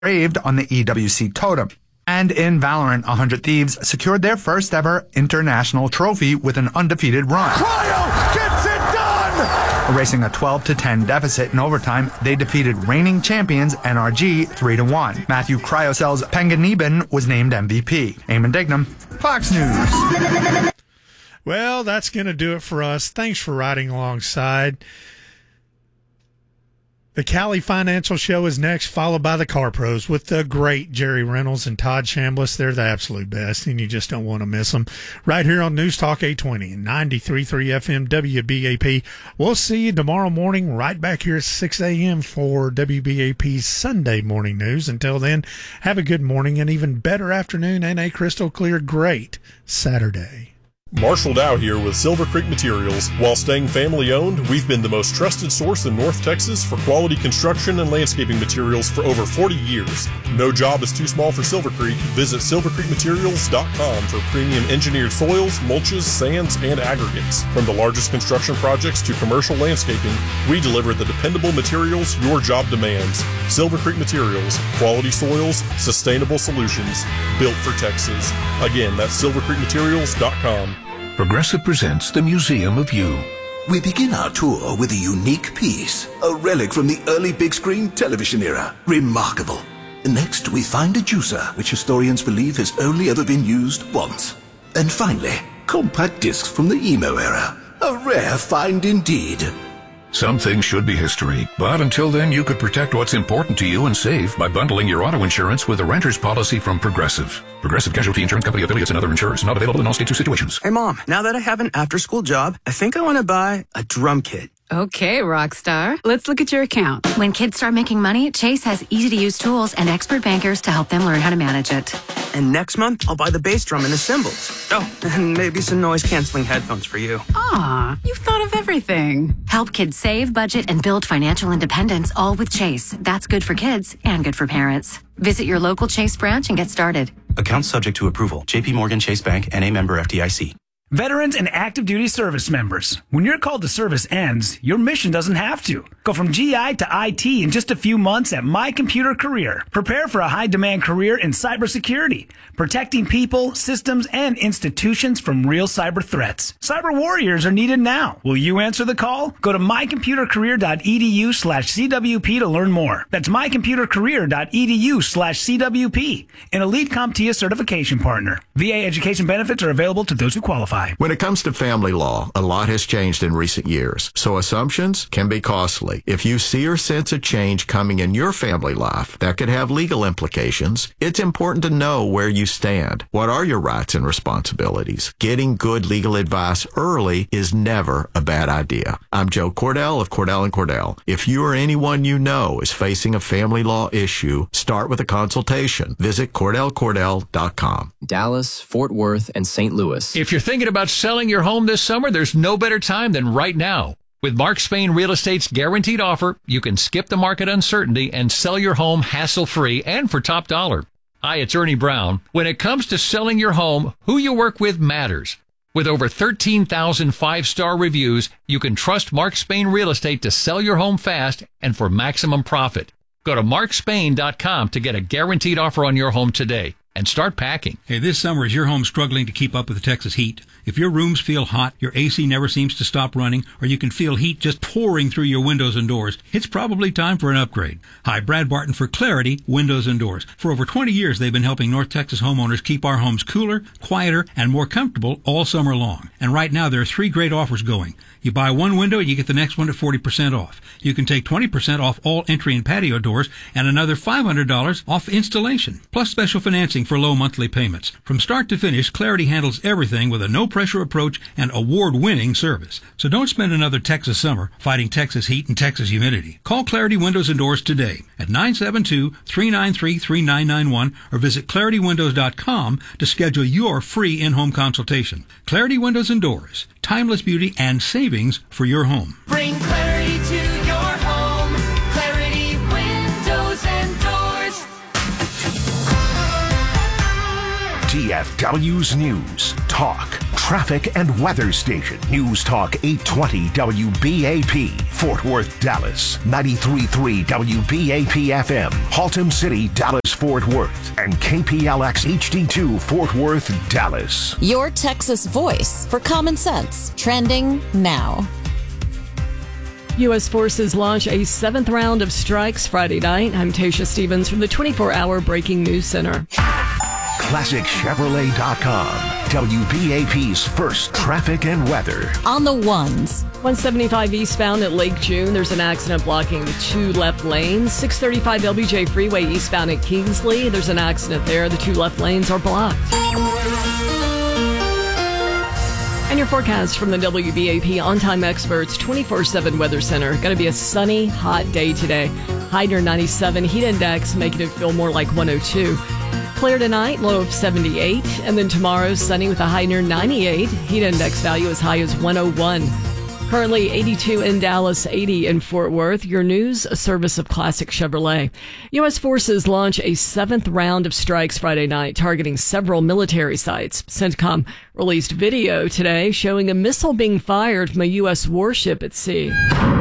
engraved on the EWC totem. And in Valorant, 100 Thieves secured their first ever international trophy with an undefeated run. Cryo gets it done! Erasing a 12-10 deficit in overtime, they defeated reigning champions NRG 3-1. Matthew Cryocel's Panganiban was named MVP. Eamon Dignam, Fox News. Well, that's going to do it for us. Thanks for riding alongside. The Cali Financial Show is next, followed by the Car Pros with the great Jerry Reynolds and Todd Chambliss. They're the absolute best, and you just don't want to miss them. Right here on News Talk 820 and 93.3 FM WBAP. We'll see you tomorrow morning right back here at 6 a.m. for WBAP's Sunday morning news. Until then, have a good morning, and even better afternoon and a crystal clear great Saturday. Marshall Dow here with Silver Creek Materials. While staying family-owned, we've been the most trusted source in North Texas for quality construction and landscaping materials for over 40 years. No job is too small for Silver Creek. Visit silvercreekmaterials.com for premium engineered soils, mulches, sands, and aggregates. From the largest construction projects to commercial landscaping, we deliver the dependable materials your job demands. Silver Creek Materials, quality soils, sustainable solutions, built for Texas. Again, that's silvercreekmaterials.com. Progressive presents the Museum of You. We begin our tour with a unique piece, a relic from the early big screen television era. Remarkable. Next, we find a juicer, which historians believe has only ever been used once. And finally, compact discs from the emo era. A rare find indeed. Some things should be history, but until then you could protect what's important to you and save by bundling your auto insurance with a renter's policy from Progressive. Progressive Casualty Insurance Company affiliates and other insurers. Not available in all states or situations. Hey, Mom, now that I have an after-school job, I think I want to buy a drum kit. Okay, Rockstar. Let's look at your account. When kids start making money, Chase has easy-to-use tools and expert bankers to help them learn how to manage it. And next month, I'll buy the bass drum and the cymbals. Oh, and maybe some noise-canceling headphones for you. Aw, you've thought of everything. Help kids save, budget, and build financial independence, all with Chase. That's good for kids and good for parents. Visit your local Chase branch and get started. Account subject to approval. J.P. Morgan Chase Bank, N.A. member FDIC. Veterans and active duty service members. When your call to service ends, your mission doesn't have to. Go from GI to IT in just a few months at My Computer Career. Prepare for a high-demand career in cybersecurity, protecting people, systems, and institutions from real cyber threats. Cyber warriors are needed now. Will you answer the call? Go to mycomputercareer.edu/CWP to learn more. That's mycomputercareer.edu/CWP. An Elite CompTIA certification partner. VA education benefits are available to those who qualify. When it comes to family law, a lot has changed in recent years, so assumptions can be costly. If you see or sense a change coming in your family life that could have legal implications, it's important to know where you stand. What are your rights and responsibilities? Getting good legal advice early is never a bad idea. I'm Joe Cordell of Cordell & Cordell. If you or anyone you know is facing a family law issue, start with a consultation. Visit CordellCordell.com. Dallas, Fort Worth, and St. Louis. If you're thinking about selling your home this summer, there's no better time than right now. With Mark Spain Real Estate's guaranteed offer, you can skip the market uncertainty and sell your home hassle-free and for top dollar. Hi, it's Ernie Brown. When it comes to selling your home, who you work with matters. With over 13,000 five-star reviews, you can trust Mark Spain Real Estate to sell your home fast and for maximum profit. Go to markspain.com to get a guaranteed offer on your home today and start packing. Hey, this summer, is your home struggling to keep up with the Texas heat? If your rooms feel hot, your AC never seems to stop running, or you can feel heat just pouring through your windows and doors, it's probably time for an upgrade. Hi, Brad Barton for Clarity Windows and Doors. For over 20 years, they've been helping North Texas homeowners keep our homes cooler, quieter, and more comfortable all summer long. And right now, there are 3 great offers going. You buy one window, you get the next one at 40% off. You can take 20% off all entry and patio doors and another $500 off installation, plus special financing for low monthly payments. From start to finish, Clarity handles everything with a no-pressure approach and award-winning service. So don't spend another Texas summer fighting Texas heat and Texas humidity. Call Clarity Windows and Doors today at 972-393-3991 or visit ClarityWindows.com to schedule your free in-home consultation. Clarity Windows and Doors. Timeless beauty and savings for your home. Bring clarity to your home. Clarity Windows and Doors. TFW's News, Talk, traffic and weather station. News Talk 820 WBAP, Fort Worth, Dallas. 93.3 WBAP FM, Haltom City, Dallas, Fort Worth. And KPLX HD2, Fort Worth, Dallas. Your Texas voice for common sense. Trending now. U.S. forces launch a 7th round of strikes Friday night. I'm Tasha Stevens from the 24-hour Breaking News Center. ClassicChevrolet.com, WBAP's first traffic and weather. On the ones. 175 eastbound at Lake June. There's an accident blocking the 2 left lanes. 635 LBJ Freeway eastbound at Kingsley. There's an accident there. The 2 left lanes are blocked. And your forecast from the WBAP On-Time Experts 24/7 Weather Center. Going to be a sunny, hot day today. High near 97. Heat index making it feel more like 102. Clear tonight, low of 78. And then tomorrow, sunny with a high near 98. Heat index value as high as 101. Currently 82 in Dallas, 80 in Fort Worth. Your news, a service of Classic Chevrolet. U.S. forces launch a 7th round of strikes Friday night, targeting several military sites. CENTCOM released video today showing a missile being fired from a U.S. warship at sea.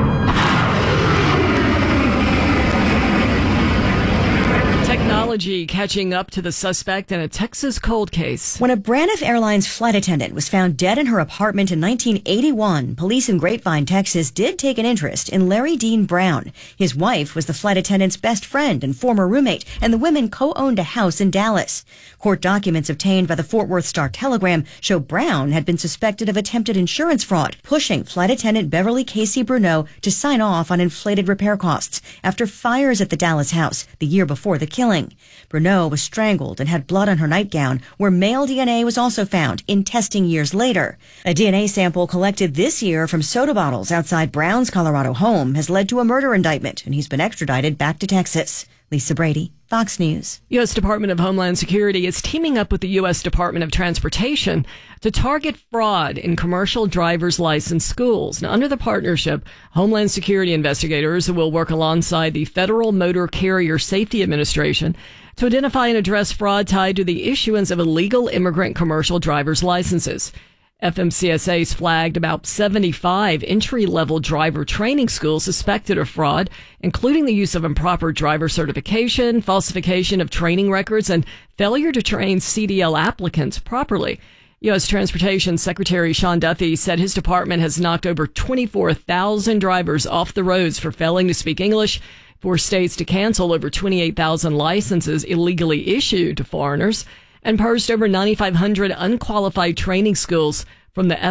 Technology catching up to the suspect in a Texas cold case. When a Braniff Airlines flight attendant was found dead in her apartment in 1981, police in Grapevine, Texas did take an interest in Larry Dean Brown. His wife was the flight attendant's best friend and former roommate, and the women co-owned a house in Dallas. Court documents obtained by the Fort Worth Star-Telegram show Brown had been suspected of attempted insurance fraud, pushing flight attendant Beverly Casey Bruneau to sign off on inflated repair costs after fires at the Dallas house the year before the killing. Bruneau was strangled and had blood on her nightgown, where male DNA was also found in testing years later. A DNA sample collected this year from soda bottles outside Brown's Colorado home has led to a murder indictment, and he's been extradited back to Texas. Lisa Brady, Fox News. U.S. Department of Homeland Security is teaming up with the U.S. Department of Transportation to target fraud in commercial driver's license schools. Now, under the partnership, Homeland Security investigators will work alongside the Federal Motor Carrier Safety Administration to identify and address fraud tied to the issuance of illegal immigrant commercial driver's licenses. FMCSA's flagged about 75 entry-level driver training schools suspected of fraud, including the use of improper driver certification, falsification of training records, and failure to train CDL applicants properly. U.S. Transportation Secretary Sean Duffy said his department has knocked over 24,000 drivers off the roads for failing to speak English, forced states to cancel over 28,000 licenses illegally issued to foreigners, and purged over 9,500 unqualified training schools from the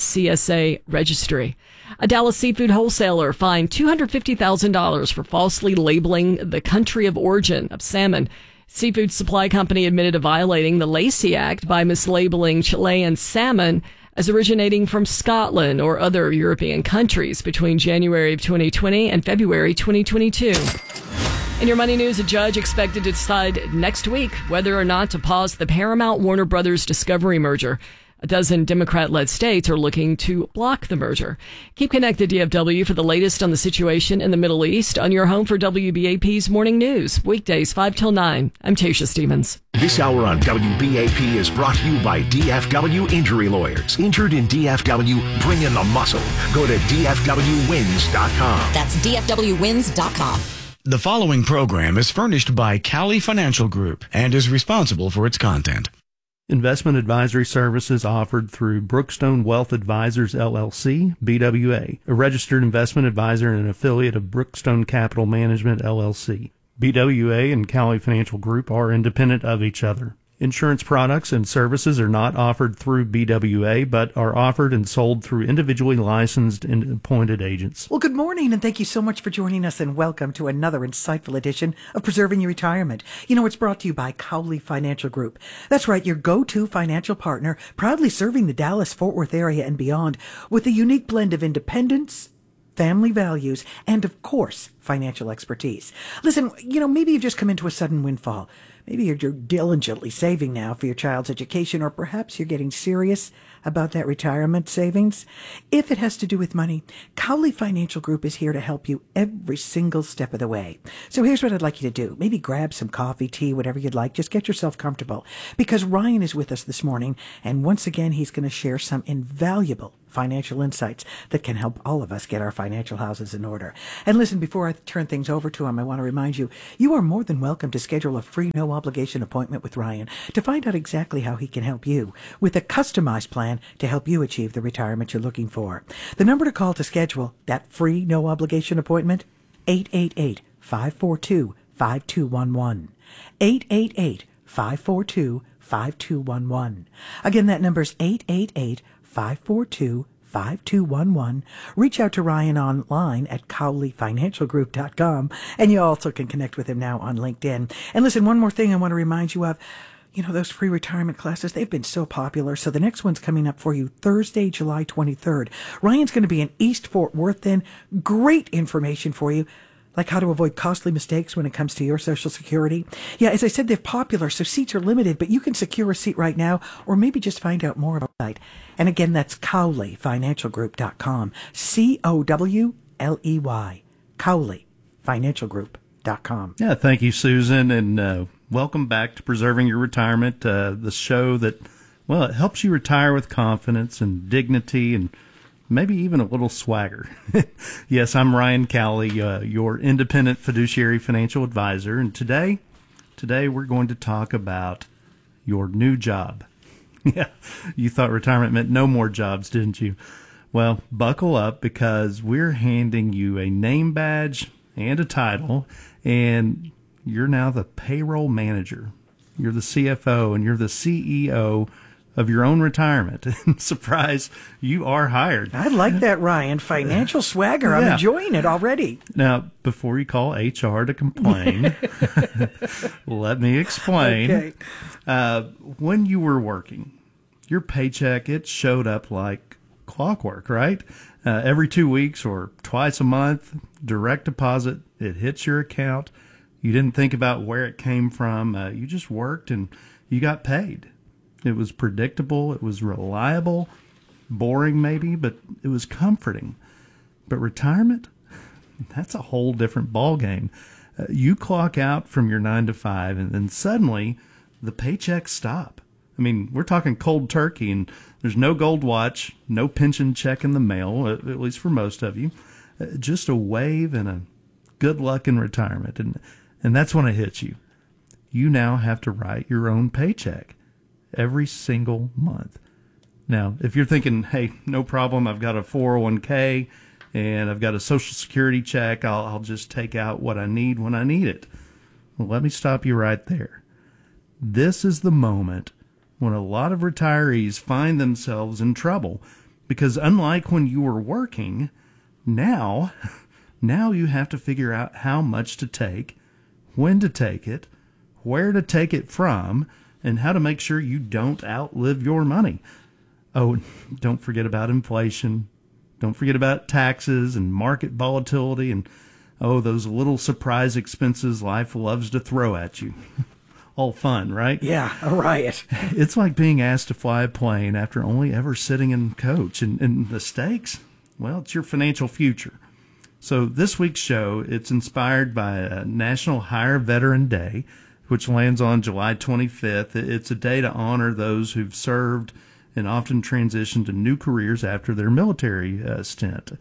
FMCSA registry. A Dallas seafood wholesaler fined $250,000 for falsely labeling the country of origin of salmon. Seafood supply company admitted to violating the Lacey Act by mislabeling Chilean salmon as originating from Scotland or other European countries between January of 2020 and February 2022. In your money news, a judge expected to decide next week whether or not to pause the Paramount-Warner Brothers Discovery merger. A dozen Democrat-led states are looking to block the merger. Keep connected, DFW, for the latest on the situation in the Middle East on your home for WBAP's Morning News. Weekdays 5 till 9. I'm Tasha Stevens. This hour on WBAP is brought to you by DFW Injury Lawyers. Injured in DFW, bring in the muscle. Go to DFWWins.com. That's DFWWins.com. The following program is furnished by Cali Financial Group and is responsible for its content. Investment advisory services offered through Brookstone Wealth Advisors, LLC, BWA, a registered investment advisor and an affiliate of Brookstone Capital Management, LLC. BWA and Cali Financial Group are independent of each other. Insurance products and services are not offered through BWA, but are offered and sold through individually licensed and appointed agents. Well, good morning, and thank you so much for joining us, and welcome to another insightful edition of Preserving Your Retirement. You know, it's brought to you by Cowley Financial Group. That's right, your go-to financial partner, proudly serving the Dallas-Fort Worth area and beyond with a unique blend of independence, family values, and, of course, financial expertise. Listen, you know, maybe you've just come into a sudden windfall. Maybe you're diligently saving now for your child's education, or perhaps you're getting serious about that retirement savings. If it has to do with money, Cowley Financial Group is here to help you every single step of the way. So here's what I'd like you to do. Maybe grab some coffee, tea, whatever you'd like. Just get yourself comfortable, because Ryan is with us this morning, and once again, he's going to share some invaluable financial insights that can help all of us get our financial houses in order. And listen, before I turn things over to him, I want to remind you, you are more than welcome to schedule a free, no-obligation appointment with Ryan to find out exactly how he can help you with a customized plan to help you achieve the retirement you're looking for. The number to call to schedule that free, no-obligation appointment, 888-542-5211. 888-542-5211. Again, that number is 888-542-5211. Reach out to Ryan online at cowleyfinancialgroup.com, and you also can connect with him now on LinkedIn. And listen, one more thing I want to remind you of. You know, those free retirement classes, they've been so popular. So the next one's coming up for you Thursday, July 23rd. Ryan's going to be in East Fort Worth then. Great information for you, like how to avoid costly mistakes when it comes to your Social Security. Yeah, as I said, they're popular, so seats are limited, but you can secure a seat right now, or maybe just find out more about it. And again, that's cowleyfinancialgroup.com. COWLEY. cowleyfinancialgroup.com. Yeah, thank you, Susan, and welcome back to Preserving Your Retirement, the show that, well, it helps you retire with confidence and dignity and maybe even a little swagger. Yes, I'm Ryan Cowley, your independent fiduciary financial advisor, and today we're going to talk about your new job. Yeah, you thought retirement meant no more jobs, didn't you? Well, buckle up, because we're handing you a name badge and a title, and you're now the payroll manager. You're the CFO, and you're the CEO of your own retirement. Surprise, you are hired. I like that, Ryan. Financial swagger. I'm enjoying it already. Now, before you call HR to complain, let me explain. Okay. When you were working, your paycheck, it showed up like clockwork, right? Every 2 weeks or twice a month, direct deposit, it hits your account. You didn't think about where it came from. You just worked and you got paid. It was predictable. It was reliable, boring maybe, but it was comforting. But retirement, that's a whole different ballgame. You clock out from your 9 to 5, and then suddenly the paychecks stop. I mean, we're talking cold turkey, and there's no gold watch, no pension check in the mail, at least for most of you. Just a wave and a good luck in retirement. And that's when it hits you. You now have to write your own paycheck every single month. Now, if you're thinking, hey, no problem, I've got a 401k and I've got a Social Security check, I'll just take out what I need when I need it. Well, let me stop you right there. This is the moment when a lot of retirees find themselves in trouble, because unlike when you were working, now you have to figure out how much to take, when to take it, where to take it from, and how to make sure you don't outlive your money. Oh, don't forget about inflation. Don't forget about taxes and market volatility and, those little surprise expenses life loves to throw at you. All fun, right? Yeah, a riot. It's like being asked to fly a plane after only ever sitting in coach. And the stakes, well, it's your financial future. So this week's show, it's inspired by National Hire Veteran Day, which lands on July 25th. It's a day to honor those who've served and often transitioned to new careers after their military stint.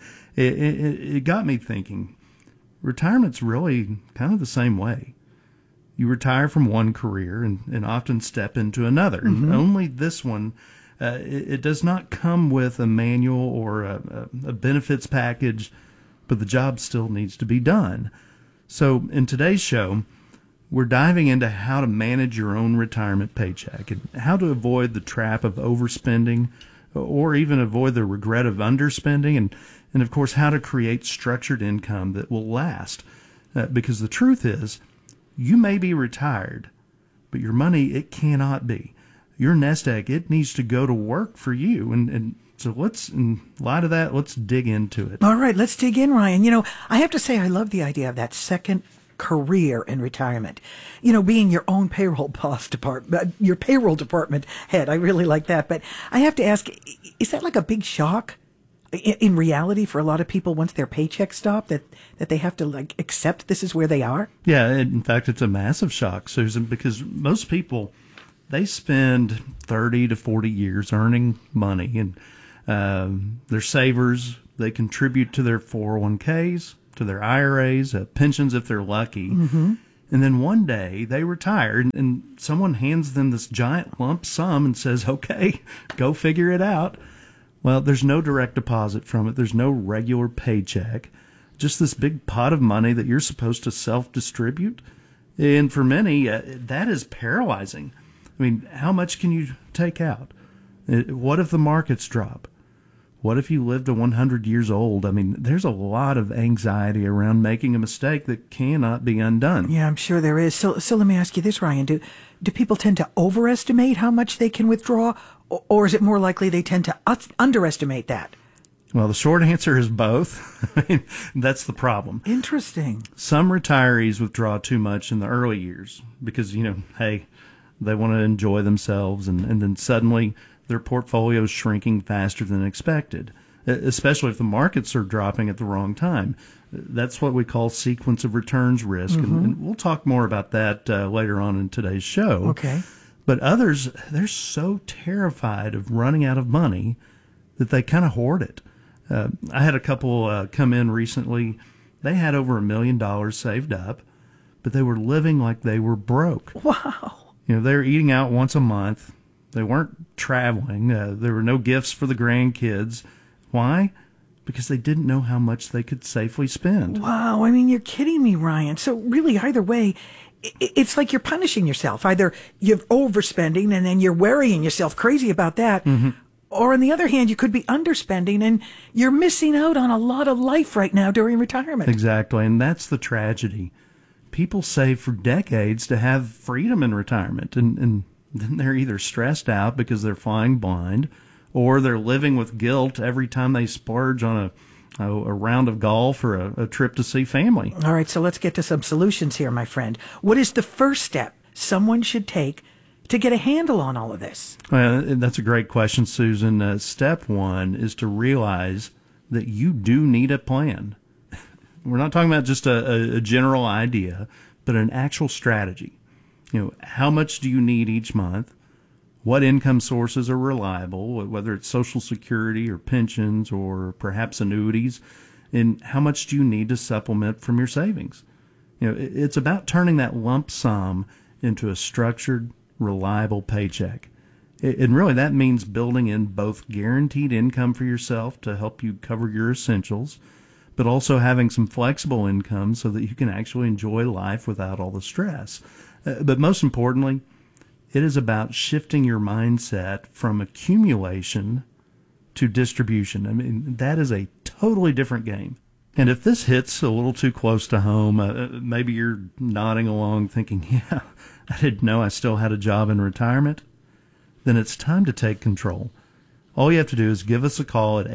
It got me thinking, retirement's really kind of the same way. You retire from one career and often step into another. Mm-hmm. And only this one, it does not come with a manual or a benefits package, but the job still needs to be done. So in today's show, we're diving into how to manage your own retirement paycheck and how to avoid the trap of overspending or even avoid the regret of underspending, and of course, how to create structured income that will last. Because the truth is, you may be retired, but your money, it cannot be. Your nest egg, it needs to go to work for you. And so in light of that, let's dig into it. All right, let's dig in, Ryan. You know, I have to say I love the idea of that second career in retirement. You know, being your own payroll your payroll department head. I really like that. But I have to ask, is that like a big shock in reality for a lot of people once their paychecks stop, that they have to like accept this is where they are? Yeah, in fact, it's a massive shock, Susan, because most people, they spend 30 to 40 years earning money, and they're savers. They contribute to their 401ks, to their IRAs, pensions if they're lucky. Mm-hmm. And then one day they retire, and someone hands them this giant lump sum and says, okay, go figure it out. Well, there's no direct deposit from it. There's no regular paycheck. Just this big pot of money that you're supposed to self-distribute. And for many, that is paralyzing. I mean, how much can you take out? What if the markets drop? What if you live to 100 years old? I mean, there's a lot of anxiety around making a mistake that cannot be undone. Yeah, I'm sure there is. So let me ask you this, Ryan. Do people tend to overestimate how much they can withdraw, or is it more likely they tend to underestimate that? Well, the short answer is both. I mean, that's the problem. Interesting. Some retirees withdraw too much in the early years because, hey, they want to enjoy themselves, and then suddenly their portfolio is shrinking faster than expected, especially if the markets are dropping at the wrong time. That's what we call sequence of returns risk, and we'll talk more about that later on in today's show. Okay. But others, they're so terrified of running out of money that they kind of hoard it. I had a couple come in recently. They had over $1 million saved up, but they were living like they were broke. Wow. They were eating out once a month. They weren't traveling. There were no gifts for the grandkids. Why? Because they didn't know how much they could safely spend. Wow. I mean, you're kidding me, Ryan. So really, either way, it's like you're punishing yourself. Either you're overspending and then you're worrying yourself crazy about that. Mm-hmm. Or on the other hand, you could be underspending and you're missing out on a lot of life right now during retirement. Exactly. And that's the tragedy. People save for decades to have freedom in retirement, and then they're either stressed out because they're flying blind, or they're living with guilt every time they splurge on a round of golf or a trip to see family. All right, so let's get to some solutions here, my friend. What is the first step someone should take to get a handle on all of this? Well, that's a great question, Susan. Step one is to realize that you do need a plan. We're not talking about just a general idea, but an actual strategy. How much do you need each month? What income sources are reliable, whether it's Social Security or pensions or perhaps annuities? And how much do you need to supplement from your savings? It's about turning that lump sum into a structured, reliable paycheck. And really that means building in both guaranteed income for yourself to help you cover your essentials, but also having some flexible income so that you can actually enjoy life without all the stress. But most importantly, it is about shifting your mindset from accumulation to distribution. I mean, that is a totally different game. And if this hits a little too close to home, maybe you're nodding along thinking, yeah, I didn't know I still had a job in retirement, then it's time to take control. All you have to do is give us a call at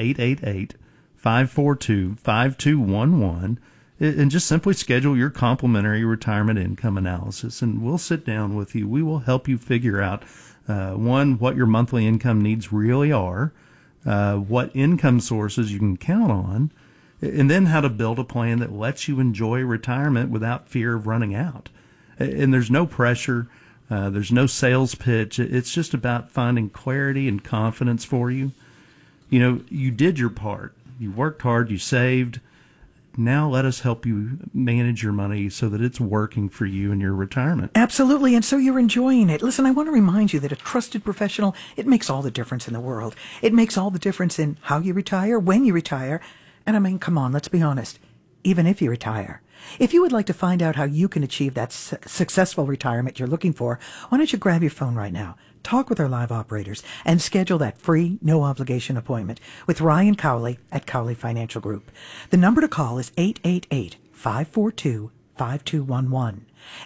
888-542-5211 and just simply schedule your complimentary retirement income analysis, and we'll sit down with you. We will help you figure out, one, what your monthly income needs really are, what income sources you can count on, and then how to build a plan that lets you enjoy retirement without fear of running out. And there's no pressure. There's no sales pitch. It's just about finding clarity and confidence for you. You did your part. You worked hard. You saved. Now let us help you manage your money so that it's working for you in your retirement. Absolutely, and so you're enjoying it. Listen, I want to remind you that a trusted professional, it makes all the difference in the world. It makes all the difference in how you retire, when you retire, and I mean, come on, let's be honest, even if you retire. If you would like to find out how you can achieve that successful retirement you're looking for, why don't you grab your phone right now, talk with our live operators, and schedule that free, no-obligation appointment with Ryan Cowley at Cowley Financial Group. The number to call is 888-542-5211.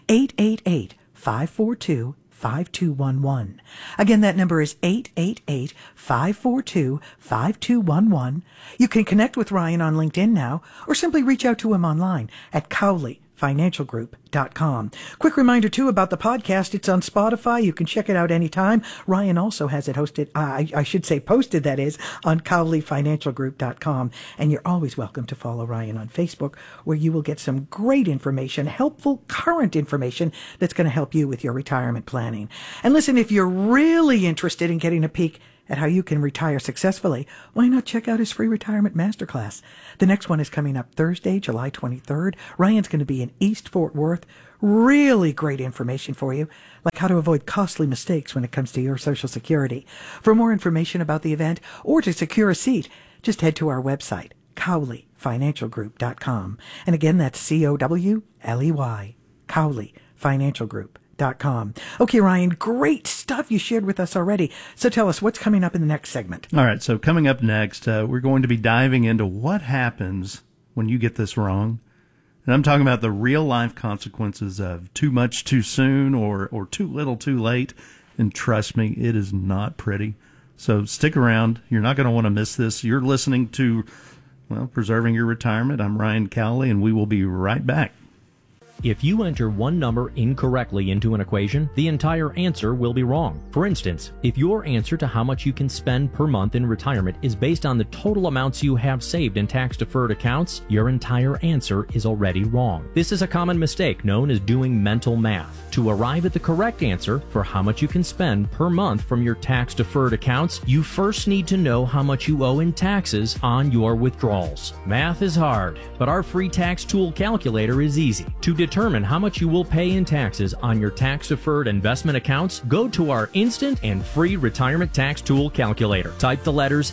888-542-5211. Again, that number is 888-542-5211. You can connect with Ryan on LinkedIn now, or simply reach out to him online at Cowley CowleyFinancialGroup.com. Quick reminder, too, about the podcast. It's on Spotify. You can check it out anytime. Ryan also has it hosted, I should say posted, that is, on CowleyFinancialGroup.com. And you're always welcome to follow Ryan on Facebook, where you will get some great information, helpful, current information that's going to help you with your retirement planning. And listen, if you're really interested in getting a peek at how you can retire successfully, why not check out his free retirement masterclass? The next one is coming up Thursday, July 23rd. Ryan's going to be in East Fort Worth. Really great information for you, like how to avoid costly mistakes when it comes to your Social Security. For more information about the event or to secure a seat, just head to our website, CowleyFinancialGroup.com. And again, that's COWLEY, CowleyFinancialGroup.com. Okay, Ryan, great stuff you shared with us already. So tell us, what's coming up in the next segment? All right, so coming up next, we're going to be diving into what happens when you get this wrong. And I'm talking about the real-life consequences of too much too soon or too little too late. And trust me, it is not pretty. So stick around. You're not going to want to miss this. You're listening to, Preserving Your Retirement. I'm Ryan Cowley, and we will be right back. If you enter one number incorrectly into an equation, the entire answer will be wrong. For instance, if your answer to how much you can spend per month in retirement is based on the total amounts you have saved in tax-deferred accounts, your entire answer is already wrong. This is a common mistake known as doing mental math. To arrive at the correct answer for how much you can spend per month from your tax-deferred accounts, you first need to know how much you owe in taxes on your withdrawals. Math is hard, but our free tax tool calculator is easy. To determine how much you will pay in taxes on your tax-deferred investment accounts, go to our instant and free retirement tax tool calculator. Type the letters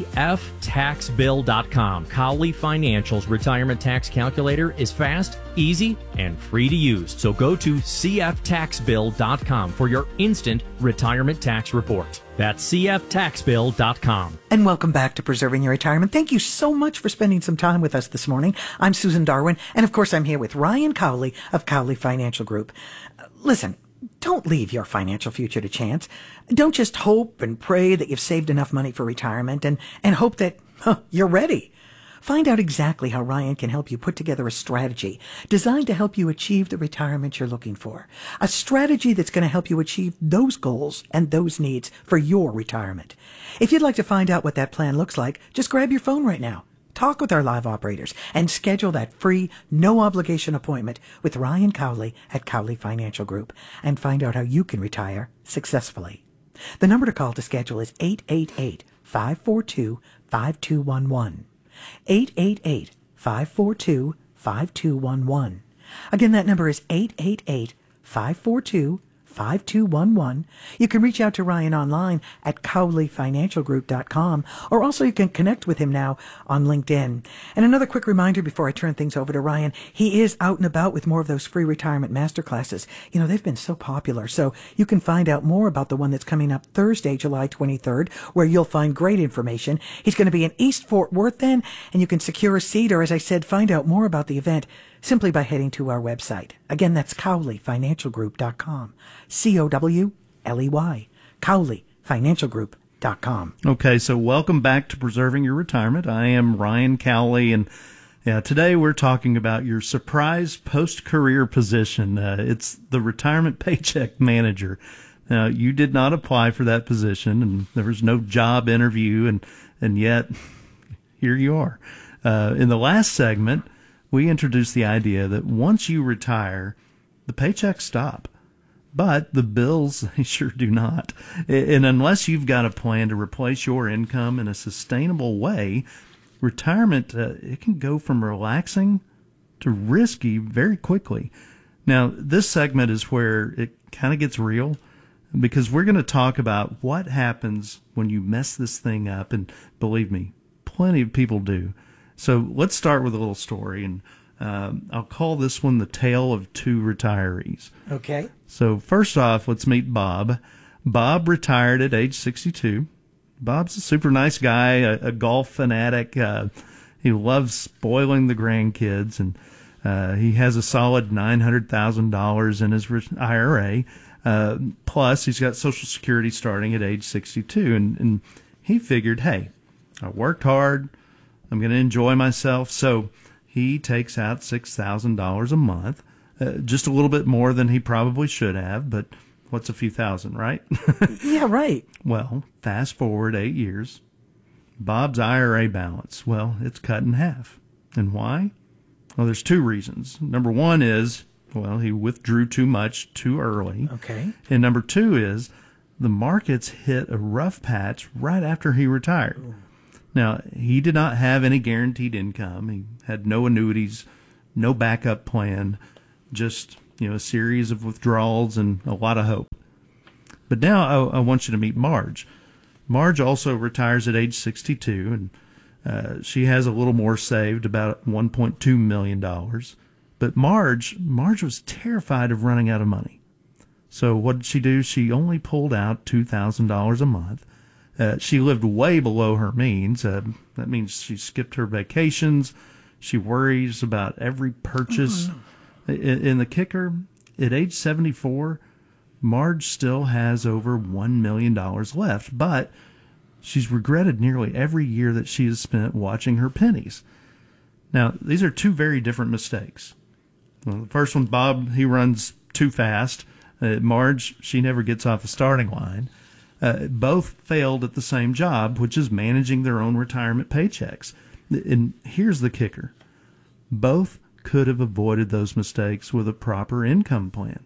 CFTaxbill.com. Cowley Financial's retirement tax calculator is fast, easy, and free to use. So go to CFTaxbill.com for your instant retirement tax report. That's CFTaxbill.com. And welcome back to Preserving Your Retirement. Thank you so much for spending some time with us this morning. I'm Susan Darwin, and of course I'm here with Ryan Cowley of Cowley Financial Group. Listen, don't leave your financial future to chance. Don't just hope and pray that you've saved enough money for retirement and hope that you're ready. Find out exactly how Ryan can help you put together a strategy designed to help you achieve the retirement you're looking for. A strategy that's going to help you achieve those goals and those needs for your retirement. If you'd like to find out what that plan looks like, just grab your phone right now. Talk with our live operators and schedule that free, no-obligation appointment with Ryan Cowley at Cowley Financial Group and find out how you can retire successfully. The number to call to schedule is 888-542-5211. 888-542-5211. Again, that number is 888-542-5211. You can reach out to Ryan online at CowleyFinancialGroup.com, or also you can connect with him now on LinkedIn. And another quick reminder before I turn things over to Ryan, he is out and about with more of those free retirement masterclasses. You know, they've been so popular, so you can find out more about the one that's coming up Thursday, July 23rd, where you'll find great information. He's going to be in East Fort Worth then, and you can secure a seat, or as I said, find out more about the event simply by heading to our website. Again, that's CowleyFinancialGroup.com. COWLEY. CowleyFinancialGroup.com. Okay, so welcome back to Preserving Your Retirement. I am Ryan Cowley, and today we're talking about your surprise post-career position. It's the Retirement Paycheck Manager. Now, you did not apply for that position, and there was no job interview, and yet here you are. In the last segment, we introduced the idea that once you retire, the paychecks stop. But the bills, they sure do not. And unless you've got a plan to replace your income in a sustainable way, retirement, it can go from relaxing to risky very quickly. Now, this segment is where it kind of gets real, because we're going to talk about what happens when you mess this thing up. And believe me, plenty of people do. So let's start with a little story, and I'll call this one The Tale of Two Retirees. Okay. So first off, let's meet Bob. Bob retired at age 62. Bob's a super nice guy, a golf fanatic. He loves spoiling the grandkids, and he has a solid $900,000 in his IRA. Plus, he's got Social Security starting at age 62, and he figured, hey, I worked hard. I'm going to enjoy myself. So he takes out $6,000 a month, just a little bit more than he probably should have, but what's a few thousand, right? Yeah, right. Well, fast forward 8 years. Bob's IRA balance, well, it's cut in half. And why? Well, there's two reasons. Number one is, well, he withdrew too much too early. Okay. And number two is, the markets hit a rough patch right after he retired. Ooh. Now, he did not have any guaranteed income. He had no annuities, no backup plan, just, a series of withdrawals and a lot of hope. But now I want you to meet Marge. Marge also retires at age 62, and she has a little more saved, about $1.2 million. But Marge was terrified of running out of money. So what did she do? She only pulled out $2,000 a month. She lived way below her means. That means she skipped her vacations. She worries about every purchase. In the kicker, at age 74, Marge still has over $1 million left, but she's regretted nearly every year that she has spent watching her pennies. Now, these are two very different mistakes. Well, the first one, Bob, he runs too fast. Marge, she never gets off the starting line. Both failed at the same job, which is managing their own retirement paychecks. And here's the kicker. Both could have avoided those mistakes with a proper income plan.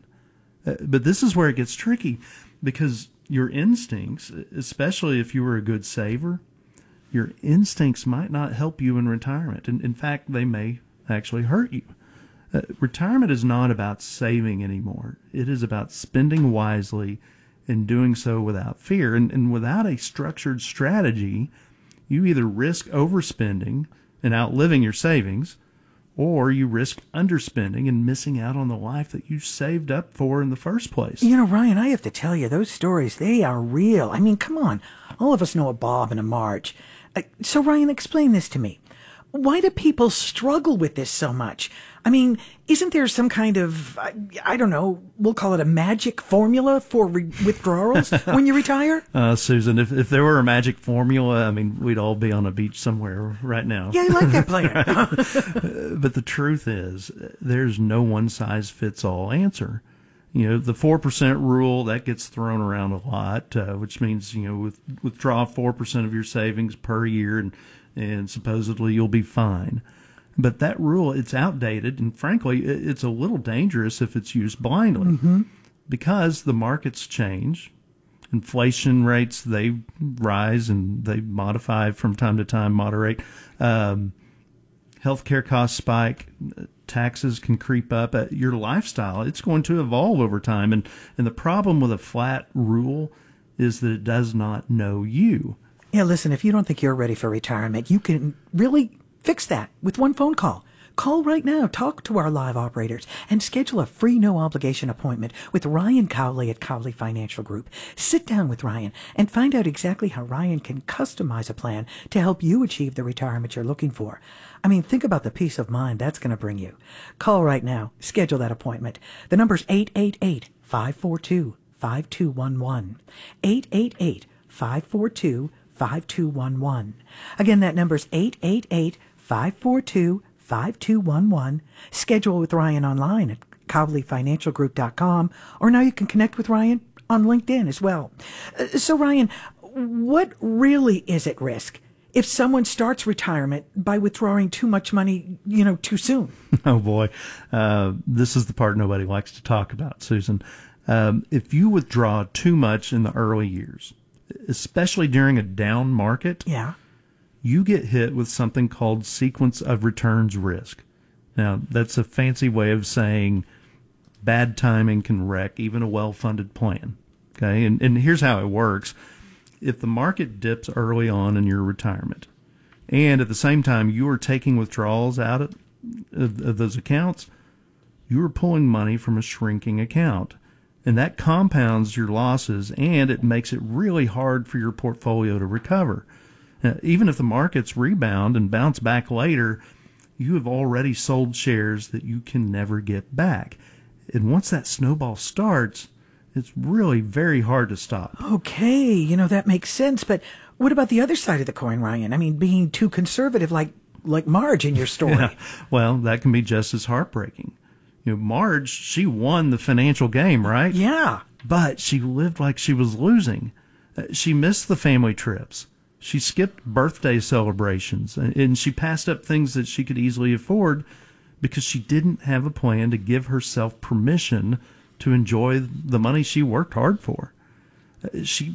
But this is where it gets tricky, because your instincts, especially if you were a good saver, your instincts might not help you in retirement. And in fact, they may actually hurt you. Retirement is not about saving anymore. It is about spending wisely and doing so without fear. And without a structured strategy, you either risk overspending and outliving your savings, or you risk underspending and missing out on the life that you saved up for in the first place. Ryan, I have to tell you, those stories, they are real. I mean, come on. All of us know a Bob and a Marge. So, Ryan, explain this to me. Why do people struggle with this so much? I mean, isn't there some kind of, I don't know, we'll call it a magic formula for withdrawals when you retire? Susan, if there were a magic formula, I mean, we'd all be on a beach somewhere right now. Yeah, I like that plan. But the truth is, there's no one-size-fits-all answer. The 4% rule, that gets thrown around a lot, which means, withdraw 4% of your savings per year and supposedly you'll be fine. But that rule, it's outdated, and frankly, it's a little dangerous if it's used blindly, because the markets change. Inflation rates, they rise and they modify from time to time, moderate. Healthcare costs spike. Taxes can creep up. Your lifestyle, it's going to evolve over time. And the problem with a flat rule is that it does not know you. Yeah, listen, if you don't think you're ready for retirement, you can really fix that with one phone call. Call right now, talk to our live operators, and schedule a free no-obligation appointment with Ryan Cowley at Cowley Financial Group. Sit down with Ryan and find out exactly how Ryan can customize a plan to help you achieve the retirement you're looking for. I mean, think about the peace of mind that's going to bring you. Call right now. Schedule that appointment. The number's 888-542-5211. 888-542-5211. Again, that number's 888-542-5211. Schedule with Ryan online at CowleyFinancialGroup.com, or now you can connect with Ryan on LinkedIn as well. So, Ryan, what really is at risk if someone starts retirement by withdrawing too much money, too soon? Oh, boy. This is the part nobody likes to talk about, Susan. If you withdraw too much in the early years, especially during a down market, you get hit with something called sequence of returns risk. Now, that's a fancy way of saying bad timing can wreck even a well-funded plan. Okay, and here's how it works. If the market dips early on in your retirement, and at the same time you are taking withdrawals out of those accounts, you are pulling money from a shrinking account. And that compounds your losses, and it makes it really hard for your portfolio to recover. Now, even if the markets rebound and bounce back later, you have already sold shares that you can never get back. And once that snowball starts, it's really very hard to stop. Okay, that makes sense. But what about the other side of the coin, Ryan? I mean, being too conservative, like like Marge in your story. Yeah. Well, that can be just as heartbreaking. Marge, she won the financial game, right? Yeah. But she lived like she was losing. She missed the family trips. She skipped birthday celebrations, and she passed up things that she could easily afford because she didn't have a plan to give herself permission to enjoy the money she worked hard for. She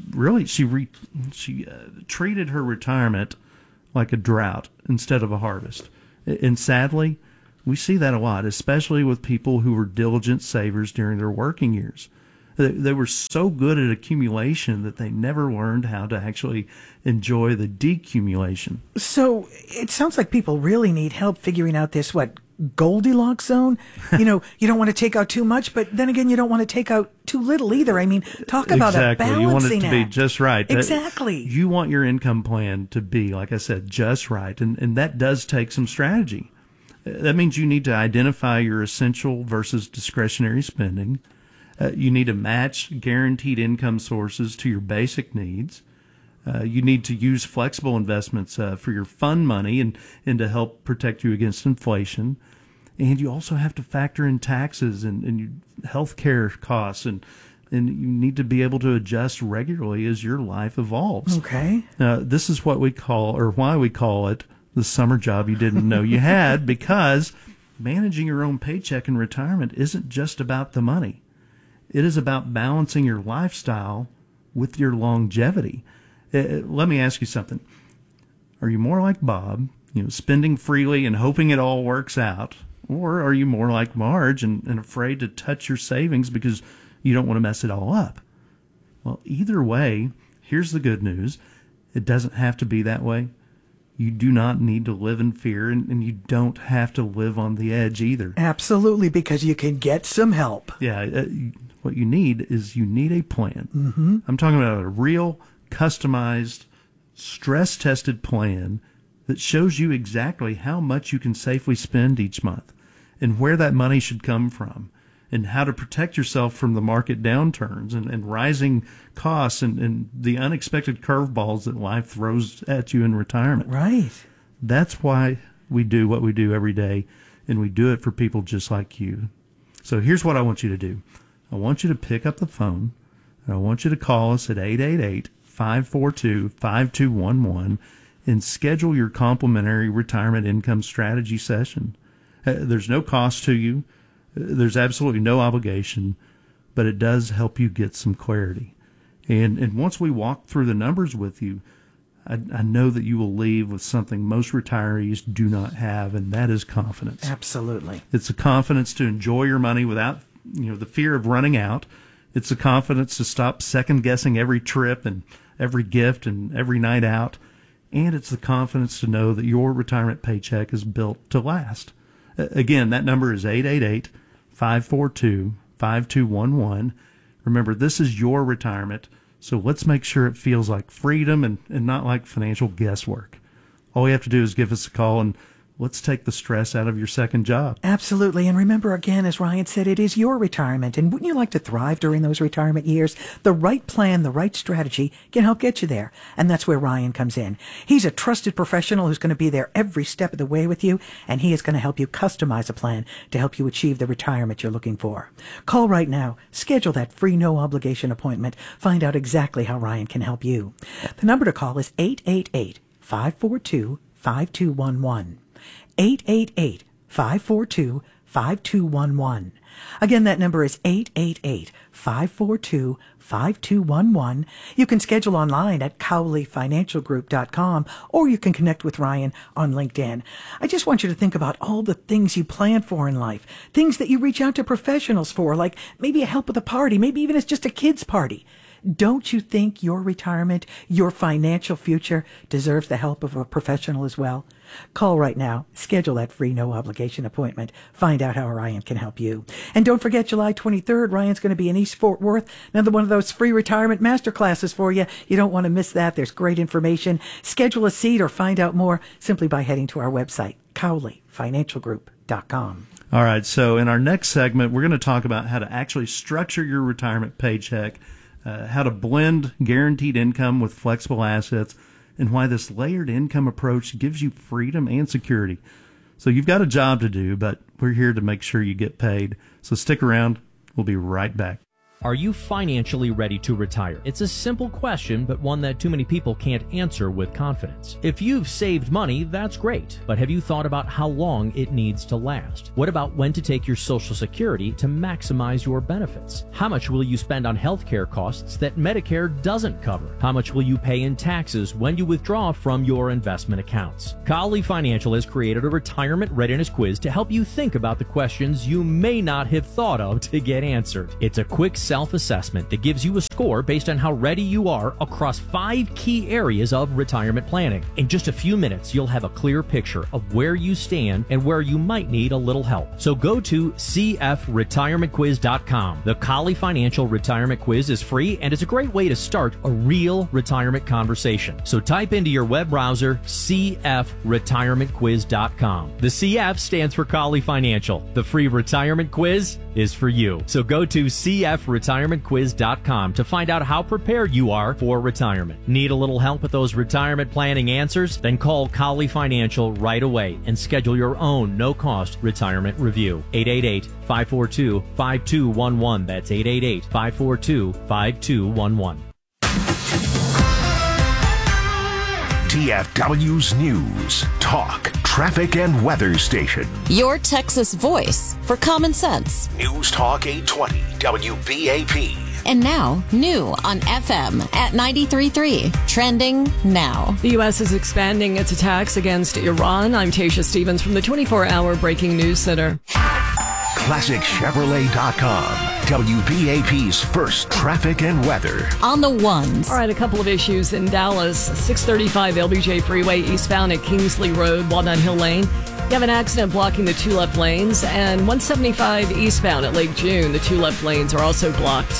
treated her retirement like a drought instead of a harvest. And sadly, we see that a lot, especially with people who were diligent savers during their working years. They were so good at accumulation that they never learned how to actually enjoy the decumulation. So it sounds like people really need help figuring out this, Goldilocks zone? You don't want to take out too much, but then again, you don't want to take out too little either. I mean, talk about a balancing You want it to act. be just right. Exactly. You want your income plan to be, like I said, just right. And that does take some strategy. That means you need to identify your essential versus discretionary spending. You need to match guaranteed income sources to your basic needs. You need to use flexible investments for your fun money and to help protect you against inflation. And you also have to factor in taxes and health care costs, and you need to be able to adjust regularly as your life evolves. Okay. This is what we call, or why we call it, the summer job you didn't know you had, because managing your own paycheck in retirement isn't just about the money. It is about balancing your lifestyle with your longevity. Let me ask you something. Are you more like Bob, spending freely and hoping it all works out? Or are you more like Marge and afraid to touch your savings because you don't want to mess it all up? Well, either way, here's the good news. It doesn't have to be that way. You do not need to live in fear, and you don't have to live on the edge either. Absolutely, because you can get some help. Yeah, what you need a plan. Mm-hmm. I'm talking about a real, customized, stress-tested plan that shows you exactly how much you can safely spend each month and where that money should come from and how to protect yourself from the market downturns and rising costs and the unexpected curveballs that life throws at you in retirement. Right. That's why we do what we do every day, and we do it for people just like you. So here's what I want you to do. I want you to pick up the phone, and I want you to call us at 888-542-5211 and schedule your complimentary retirement income strategy session. There's no cost to you. There's absolutely no obligation, but it does help you get some clarity. And once we walk through the numbers with you, I know that you will leave with something most retirees do not have, and that is confidence. Absolutely. It's the confidence to enjoy your money without the fear of running out. It's the confidence to stop second-guessing every trip and every gift and every night out. And it's the confidence to know that your retirement paycheck is built to last. Again, that number is 888-542-5211. Remember, this is your retirement, so let's make sure it feels like freedom and not like financial guesswork. All you have to do is give us a call, and let's take the stress out of your second job. Absolutely. And remember, again, as Ryan said, it is your retirement. And wouldn't you like to thrive during those retirement years? The right plan, the right strategy can help get you there. And that's where Ryan comes in. He's a trusted professional who's going to be there every step of the way with you. And he is going to help you customize a plan to help you achieve the retirement you're looking for. Call right now. Schedule that free, no obligation appointment. Find out exactly how Ryan can help you. The number to call is 888-542-5211. 888-542-5211. Again, that number is 888-542-5211. You can schedule online at CowleyFinancialGroup.com, or you can connect with Ryan on LinkedIn. I just want you to think about all the things you plan for in life, things that you reach out to professionals for, like maybe a help with a party, maybe even it's just a kid's party. Don't you think your retirement, your financial future deserves the help of a professional as well? Call right now. Schedule that free, no obligation appointment. Find out how Ryan can help you. And don't forget, July 23rd, Ryan's going to be in East Fort Worth. Another one of those free retirement masterclasses for you. You don't want to miss that. There's great information. Schedule a seat or find out more simply by heading to our website, CowleyFinancialGroup.com. All right. So in our next segment, we're going to talk about how to actually structure your retirement paycheck, how to blend guaranteed income with flexible assets, and why this layered income approach gives you freedom and security. So you've got a job to do, but we're here to make sure you get paid. So stick around. We'll be right back. Are you financially ready to retire? It's a simple question, but one that too many people can't answer with confidence. If you've saved money, that's great, but have you thought about how long it needs to last? What about when to take your Social Security to maximize your benefits? How much will you spend on healthcare costs that Medicare doesn't cover? How much will you pay in taxes when you withdraw from your investment accounts? Cowley Financial has created a retirement readiness quiz to help you think about the questions you may not have thought of to get answered. It's a quick self-assessment that gives you a score based on how ready you are across 5 key areas of retirement planning. In just a few minutes, you'll have a clear picture of where you stand and where you might need a little help. So go to cfretirementquiz.com. The Cowley Financial Retirement Quiz is free and it's a great way to start a real retirement conversation. So type into your web browser cfretirementquiz.com. The CF stands for Cowley Financial. The free retirement quiz is for you. So go to cfretirementquiz.com to find out how prepared you are for retirement. Need a little help with those retirement planning answers? Then call Cowley Financial right away and schedule your own no-cost retirement review. 888-542-5211. That's 888-542-5211. TFW's News, Talk, Traffic, and Weather Station. Your Texas voice for common sense. News Talk 820 WBAP. And now, new on FM at 93.3. Trending now. The U.S. is expanding its attacks against Iran. I'm Tasha Stevens from the 24-hour Breaking News Center. ClassicChevrolet.com. WBAP's first traffic and weather. On the ones. All right, a couple of issues in Dallas. 635 LBJ Freeway eastbound at Kingsley Road, Walnut Hill Lane. You have an accident blocking the 2 left lanes. And 175 eastbound at Lake June. The 2 left lanes are also blocked.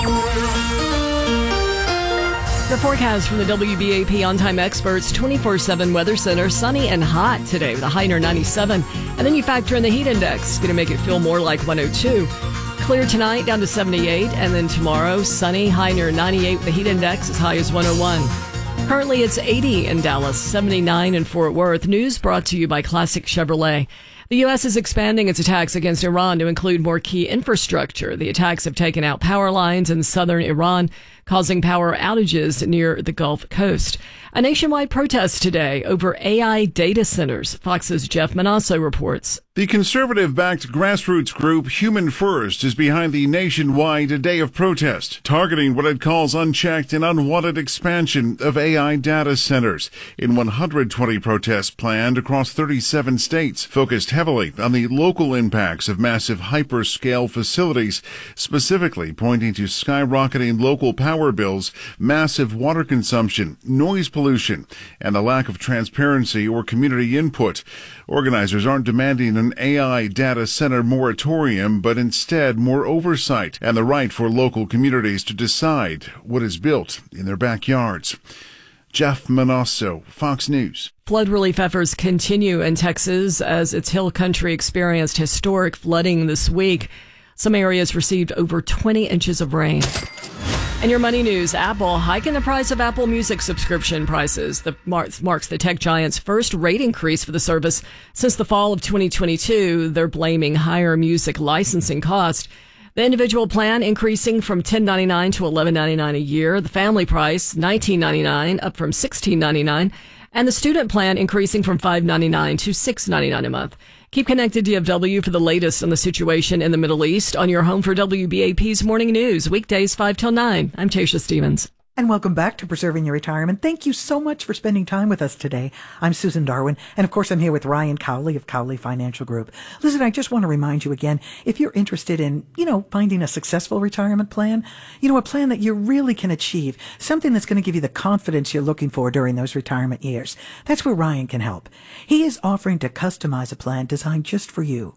Your forecast from the WBAP On-Time Experts 24/7 Weather Center. Sunny and hot today with a high near 97. And then you factor in the heat index. Going to make it feel more like 102. Clear tonight down to 78. And then tomorrow, sunny, high near 98 with the heat index as high as 101. Currently, it's 80 in Dallas, 79 in Fort Worth. News brought to you by Classic Chevrolet. The U.S. is expanding its attacks against Iran to include more key infrastructure. The attacks have taken out power lines in southern Iran, causing power outages near the Gulf Coast. A nationwide protest today over AI data centers. Fox's Jeff Manasso reports. The conservative-backed grassroots group Human First is behind the nationwide day of protest, targeting what it calls unchecked and unwanted expansion of AI data centers. In 120 protests planned across 37 states, focused heavily on the local impacts of massive hyperscale facilities, specifically pointing to skyrocketing local power bills, massive water consumption, noise pollution, and the lack of transparency or community input. Organizers aren't demanding an AI data center moratorium, but instead more oversight and the right for local communities to decide what is built in their backyards. Jeff Manasso, Fox News. Flood relief efforts continue in Texas as its hill country experienced historic flooding this week. Some areas received over 20 inches of rain. And your money news, Apple hiking the price of Apple Music subscription prices. The marks the tech giant's first rate increase for the service since the fall of 2022. They're blaming higher music licensing cost. The individual plan increasing from $10.99 to $11.99 a year. The family price, $19.99, up from $16.99. And the student plan increasing from $5.99 to $6.99 a month. Keep connected DFW for the latest on the situation in the Middle East on your home for WBAP's Morning News, weekdays 5 till 9. I'm Tasha Stevens. And welcome back to Preserving Your Retirement. Thank you so much for spending time with us today. I'm Susan Darwin, and of course I'm here with Ryan Cowley of Cowley Financial Group. Listen, I just want to remind you again, if you're interested in, finding a successful retirement plan, a plan that you really can achieve, something that's going to give you the confidence you're looking for during those retirement years, that's where Ryan can help. He is offering to customize a plan designed just for you,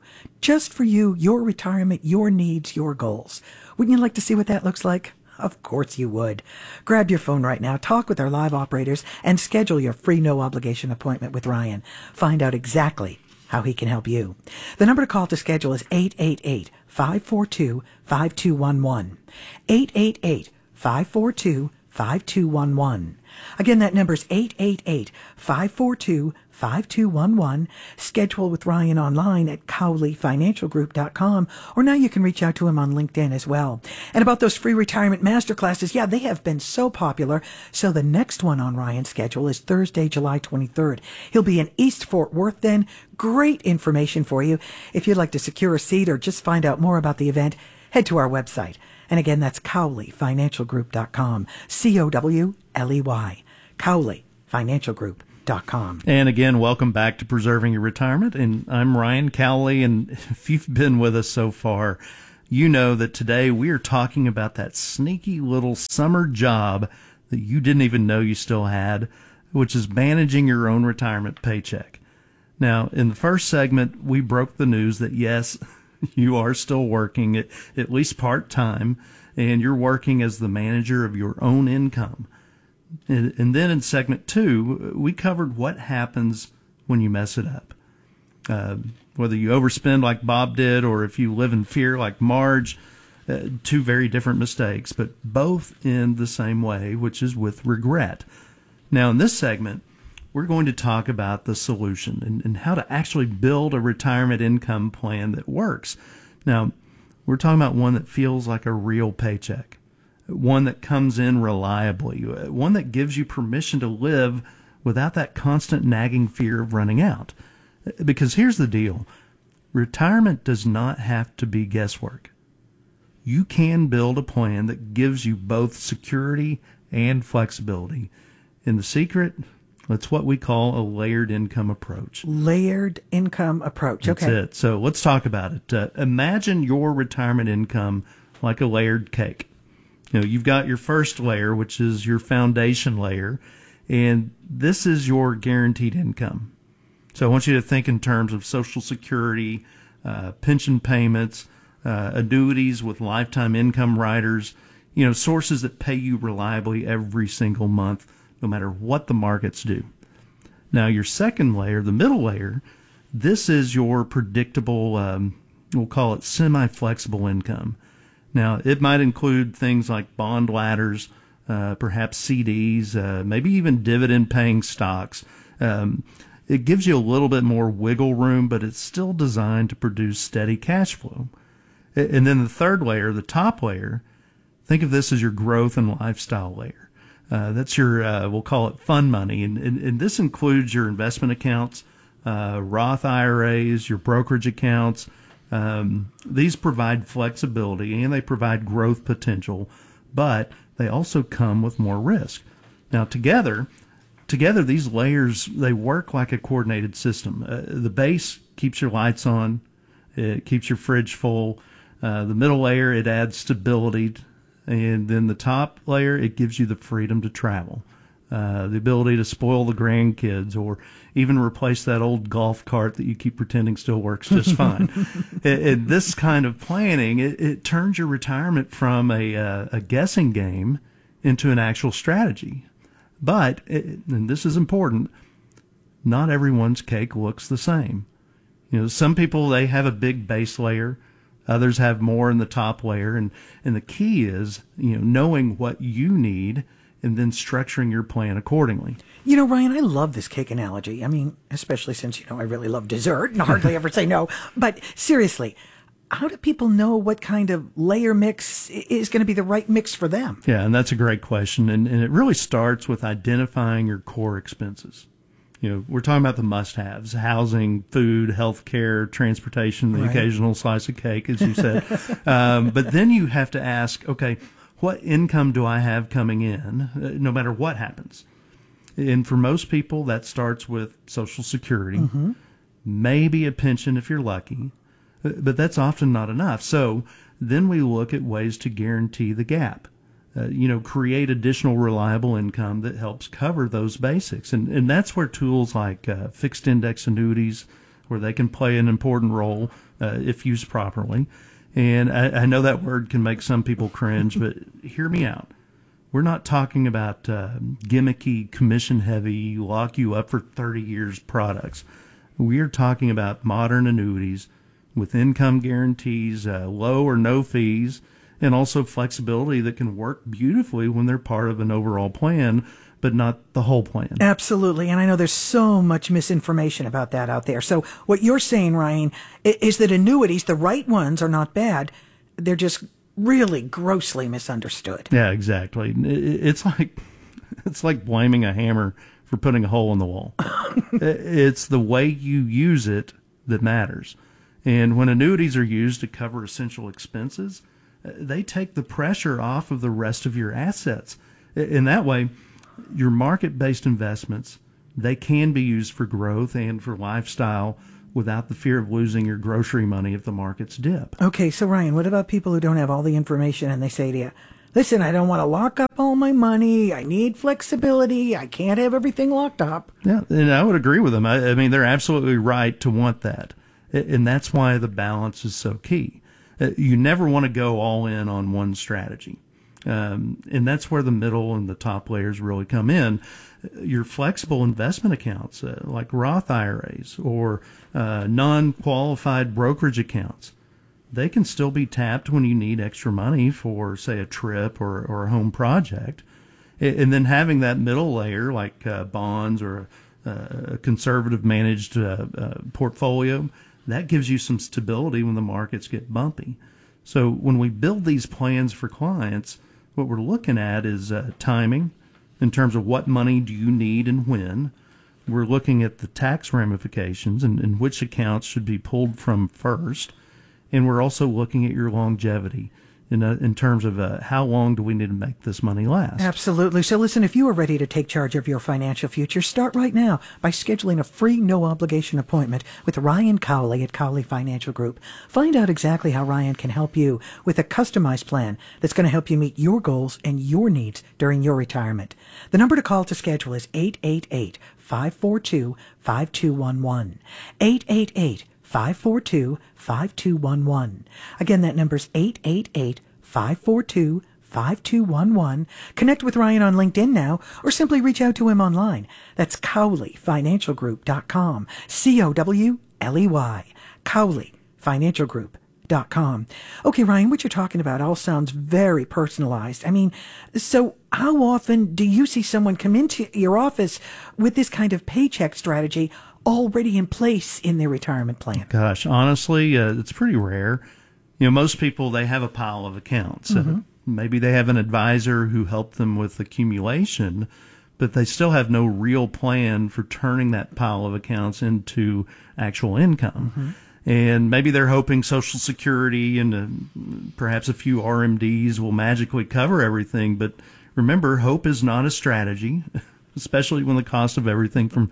your retirement, your needs, your goals. Wouldn't you like to see what that looks like? Of course you would. Grab your phone right now, talk with our live operators, and schedule your free no-obligation appointment with Ryan. Find out exactly how he can help you. The number to call to schedule is 888-542-5211. 888-542-5211. 888-542-5211. Again, that number is 888-542-5211. Schedule with Ryan online at CowleyFinancialGroup.com, or now you can reach out to him on LinkedIn as well. And about those free retirement masterclasses, yeah, they have been so popular. So the next one on Ryan's schedule is Thursday, July 23rd. He'll be in East Fort Worth then. Great information for you. If you'd like to secure a seat or just find out more about the event, head to our website. And again, that's CowleyFinancialGroup.com. COWLEY. CowleyFinancialGroup.com. And again, welcome back to Preserving Your Retirement. And I'm Ryan Cowley. And if you've been with us so far, you know that today we are talking about that sneaky little summer job that you didn't even know you still had, which is managing your own retirement paycheck. Now, in the first segment, we broke the news that yes, you are still working at least part-time, and you're working as the manager of your own income. And then in segment 2, we covered what happens when you mess it up. Whether you overspend like Bob did, or if you live in fear like Marge, 2 very different mistakes, but both end the same way, which is with regret. Now, in this segment, we're going to talk about the solution and how to actually build a retirement income plan that works. Now, we're talking about one that feels like a real paycheck, one that comes in reliably, one that gives you permission to live without that constant nagging fear of running out. Because here's the deal. Retirement does not have to be guesswork. You can build a plan that gives you both security and flexibility. And the secret, that's what we call a layered income approach. Layered income approach. Okay. That's it. So let's talk about it. Imagine your retirement income like a layered cake. You know, you've got your first layer, which is your foundation layer, and this is your guaranteed income. So I want you to think in terms of Social Security, pension payments, annuities with lifetime income riders, you know, sources that pay you reliably every single month, no matter what the markets do. Now, your second layer, the middle layer, this is your predictable, we'll call it semi-flexible income. Now, it might include things like bond ladders, perhaps CDs, maybe even dividend-paying stocks. It gives you a little bit more wiggle room, but it's still designed to produce steady cash flow. And then the third layer, the top layer, think of this as your growth and lifestyle layer. That's your, we'll call it fun money. And this includes your investment accounts, Roth IRAs, your brokerage accounts. These provide flexibility and they provide growth potential, but they also come with more risk. Now, together, these layers, they work like a coordinated system. The base keeps your lights on. It keeps your fridge full. The middle layer, it adds stability. And then the top layer, it gives you the freedom to travel, the ability to spoil the grandkids, or even replace that old golf cart that you keep pretending still works just fine. And this kind of planning, it turns your retirement from a guessing game into an actual strategy. But, and this is important, not everyone's cake looks the same. You know, some people, they have a big base layer. Others have more in the top layer, and the key is, you know, knowing what you need and then structuring your plan accordingly. You know, Ryan, I love this cake analogy. I mean, especially since, you know, I really love dessert and hardly ever say no. But seriously, how do people know what kind of layer mix is going to be the right mix for them? Yeah, and that's a great question. And it really starts with identifying your core expenses. You know, we're talking about the must-haves: housing, food, healthcare, transportation, the occasional slice of cake, as you said. But then you have to ask, okay, what income do I have coming in, no matter what happens? And for most people, that starts with Social Security, maybe a pension if you're lucky, but that's often not enough. So then we look at ways to guarantee the gap. You know, create additional reliable income that helps cover those basics. And that's where tools like fixed index annuities, where they can play an important role if used properly. And I know that word can make some people cringe, but hear me out. We're not talking about gimmicky, commission-heavy, lock you up for 30 years products. We are talking about modern annuities with income guarantees, low or no fees, and also flexibility that can work beautifully when they're part of an overall plan, but not the whole plan. Absolutely. And I know there's so much misinformation about that out there. So what you're saying, Ryan, is that annuities, the right ones, are not bad. They're just really grossly misunderstood. Yeah, exactly. It's like blaming a hammer for putting a hole in the wall. It's the way you use it that matters. And when annuities are used to cover essential expenses, they take the pressure off of the rest of your assets. In that way, your market-based investments, they can be used for growth and for lifestyle without the fear of losing your grocery money if the markets dip. Okay, so Ryan, what about people who don't have all the information and they say to you, listen, I don't want to lock up all my money. I need flexibility. I can't have everything locked up. Yeah, and I would agree with them. I mean, they're absolutely right to want that. And that's why the balance is so key. You never want to go all in on one strategy. And that's where the middle and the top layers really come in. Your flexible investment accounts, like Roth IRAs or non-qualified brokerage accounts, they can still be tapped when you need extra money for, say, a trip or a home project. And then having that middle layer, like bonds or a conservative managed portfolio, that gives you some stability when the markets get bumpy. So when we build these plans for clients, what we're looking at is timing in terms of what money do you need and when. We're looking at the tax ramifications and which accounts should be pulled from first. And we're also looking at your longevity in terms of how long do we need to make this money last. Absolutely. So listen, if you are ready to take charge of your financial future, start right now by scheduling a free, no-obligation appointment with Ryan Cowley at Cowley Financial Group. Find out exactly how Ryan can help you with a customized plan that's going to help you meet your goals and your needs during your retirement. The number to call to schedule is 888-542-5211. 888-542-5211. Again, that number is 888-542-5211. Connect with Ryan on LinkedIn now, or simply reach out to him online. That's CowleyFinancialGroup.com. COWLEY. CowleyFinancialGroup.com. Okay, Ryan, what you're talking about all sounds very personalized. I mean, so how often do you see someone come into your office with this kind of paycheck strategy already in place in their retirement plan? Gosh, honestly, it's pretty rare. You know, most people, they have a pile of accounts. Mm-hmm. Maybe they have an advisor who helped them with accumulation, but they still have no real plan for turning that pile of accounts into actual income. Mm-hmm. And maybe they're hoping Social Security and perhaps a few RMDs will magically cover everything. But remember, hope is not a strategy, especially when the cost of everything from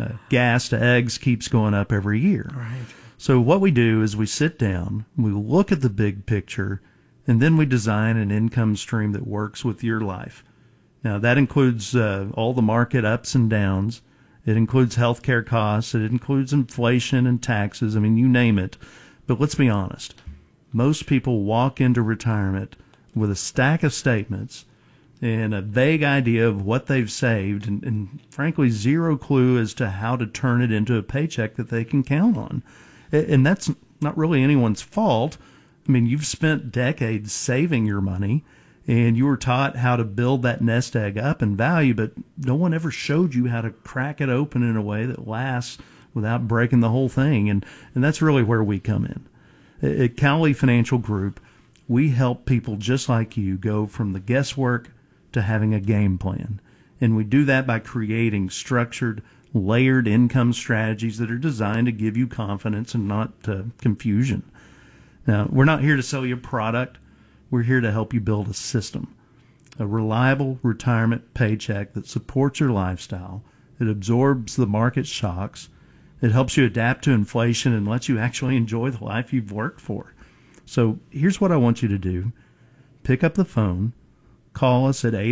gas to eggs keeps going up every year. Right. So what we do is we sit down, we look at the big picture, and then we design an income stream that works with your life. Now, that includes all the market ups and downs. It includes healthcare costs. It includes inflation and taxes. I mean, you name it. But let's be honest. Most people walk into retirement with a stack of statements and a vague idea of what they've saved and frankly, zero clue as to how to turn it into a paycheck that they can count on. And that's not really anyone's fault. I mean, you've spent decades saving your money, and you were taught how to build that nest egg up in value, but no one ever showed you how to crack it open in a way that lasts without breaking the whole thing. And that's really where we come in. At Cowley Financial Group, we help people just like you go from the guesswork to having a game plan. And we do that by creating structured, layered income strategies that are designed to give you confidence and not confusion. Now, we're not here to sell you a product. We're here to help you build a system, a reliable retirement paycheck that supports your lifestyle. It absorbs the market shocks. It helps you adapt to inflation and lets you actually enjoy the life you've worked for. So here's what I want you to do. Pick up the phone, call us at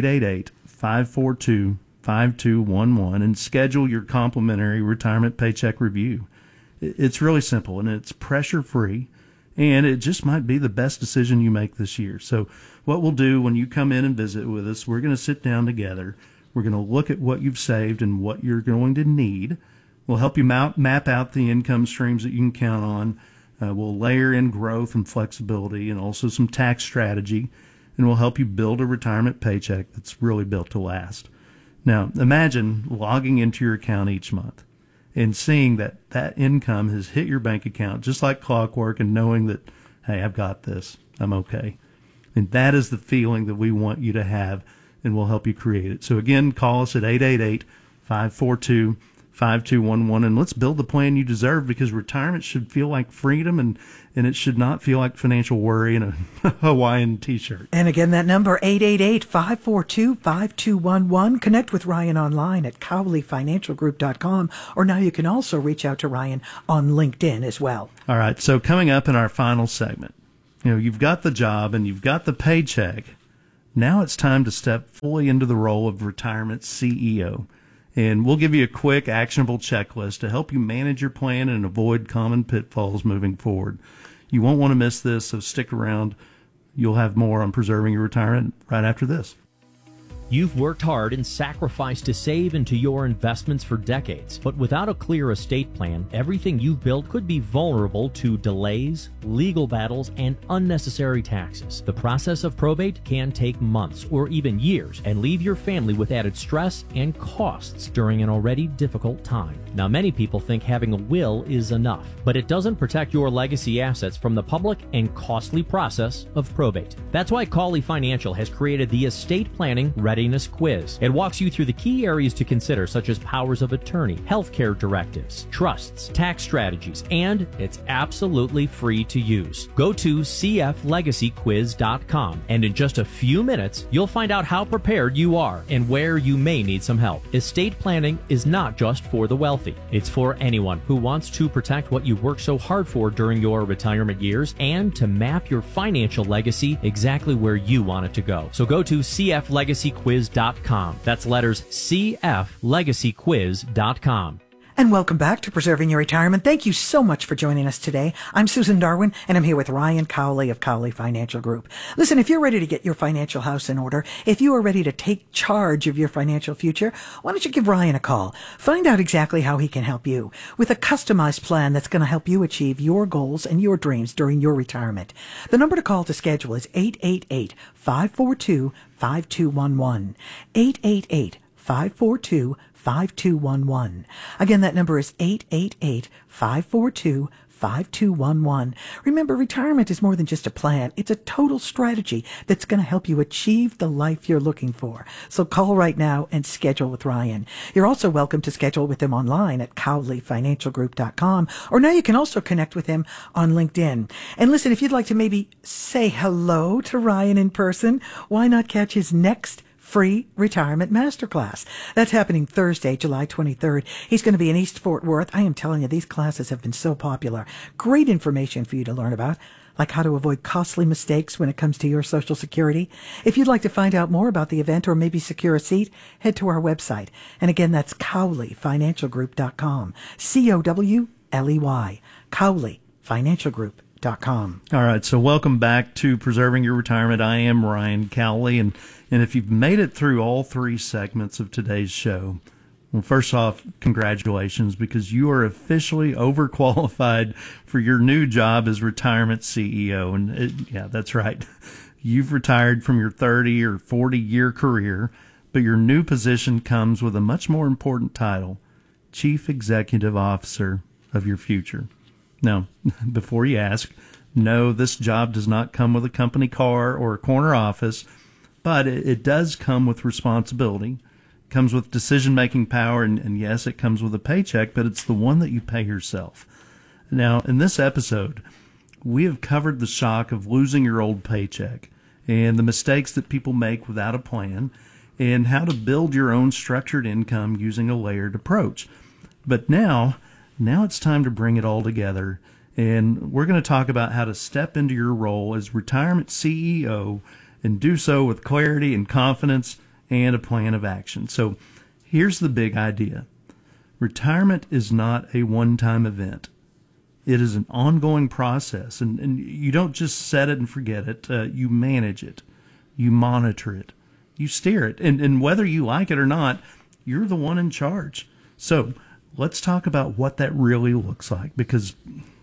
888-542-5211 and schedule your complimentary retirement paycheck review. It's really simple and it's pressure-free, and it just might be the best decision you make this year. So what we'll do when you come in and visit with us, we're going to sit down together. We're going to look at what you've saved and what you're going to need. We'll help you map out the income streams that you can count on. We'll layer in growth and flexibility and also some tax strategy, and we'll help you build a retirement paycheck that's really built to last. Now, imagine logging into your account each month and seeing that that income has hit your bank account just like clockwork and knowing that, hey, I've got this. I'm okay. And that is the feeling that we want you to have, and we'll help you create it. So again, call us at 888-542-5211, and let's build the plan you deserve, because retirement should feel like freedom, and it should not feel like financial worry and a Hawaiian T-shirt. And again, that number, 888-542-5211. Connect with Ryan online at cowleyfinancialgroup.com, or now you can also reach out to Ryan on LinkedIn as well. All right, so coming up in our final segment, you've got the job and you've got the paycheck. Now it's time to step fully into the role of retirement CEO. And we'll give you a quick, actionable checklist to help you manage your plan and avoid common pitfalls moving forward. You won't want to miss this, so stick around. You'll have more on preserving your retirement right after this. You've worked hard and sacrificed to save into your investments for decades, but without a clear estate plan, everything you've built could be vulnerable to delays, legal battles, and unnecessary taxes. The process of probate can take months or even years and leave your family with added stress and costs during an already difficult time. Now, many people think having a will is enough, but it doesn't protect your legacy assets from the public and costly process of probate. That's why Cawley Financial has created the Estate Planning Readiness Quiz. It walks you through the key areas to consider, such as powers of attorney, healthcare directives, trusts, tax strategies, and it's absolutely free to use. Go to cflegacyquiz.com, and in just a few minutes, you'll find out how prepared you are and where you may need some help. Estate planning is not just for the wealthy. It's for anyone who wants to protect what you worked so hard for during your retirement years and to map your financial legacy exactly where you want it to go. So go to cflegacyquiz.com. That's letters cflegacyquiz.com. And welcome back to Preserving Your Retirement. Thank you so much for joining us today. I'm Susan Darwin, and I'm here with Ryan Cowley of Cowley Financial Group. Listen, if you're ready to get your financial house in order, if you are ready to take charge of your financial future, why don't you give Ryan a call? Find out exactly how he can help you with a customized plan that's going to help you achieve your goals and your dreams during your retirement. The number to call to schedule is 888-542-5211. 888-542-5211. Again, that number is 888-542-5211. Remember, retirement is more than just a plan. It's a total strategy that's going to help you achieve the life you're looking for. So call right now and schedule with Ryan. You're also welcome to schedule with him online at cowleyfinancialgroup.com, or now you can also connect with him on LinkedIn. And listen, if you'd like to maybe say hello to Ryan in person, why not catch his next free retirement masterclass? That's happening Thursday, July 23rd. He's going to be in East Fort Worth. I am telling you, these classes have been so popular. Great information for you to learn about, like how to avoid costly mistakes when it comes to your Social Security. If you'd like to find out more about the event or maybe secure a seat, head to our website. And again, that's cowleyfinancialgroup.com. COWLEY. cowleyfinancialgroup.com. All right, so welcome back to Preserving Your Retirement. I am Ryan Cowley, and if you've made it through all three segments of today's show, well, first off, congratulations, because you are officially overqualified for your new job as retirement CEO. And yeah, that's right. You've retired from your 30 or 40-year career, but your new position comes with a much more important title, Chief Executive Officer of your future. Now, before you ask, no, this job does not come with a company car or a corner office, but it does come with responsibility. It comes with decision-making power, and yes, it comes with a paycheck, but it's the one that you pay yourself. Now, in this episode, we have covered the shock of losing your old paycheck and the mistakes that people make without a plan, and how to build your own structured income using a layered approach. But now it's time to bring it all together, and we're going to talk about how to step into your role as retirement CEO and do so with clarity and confidence and a plan of action. So here's the big idea. Retirement is not a one-time event. It is an ongoing process, and you don't just set it and forget it. You manage it. You monitor it. You steer it. And whether you like it or not, you're the one in charge. So let's talk about what that really looks like, because